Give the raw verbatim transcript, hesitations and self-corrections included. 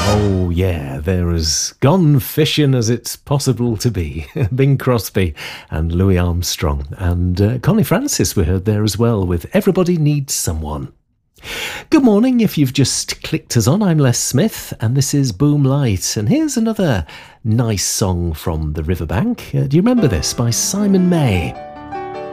Oh yeah, they're as gone fishing as it's possible to be. Bing Crosby and Louis Armstrong. And uh, Connie Francis we heard there as well with Everybody Needs Someone. Good morning, if you've just clicked us on, I'm Les Smith and this is Boom Light. And here's another nice song from the Riverbank. Uh, do you remember this? By Simon May.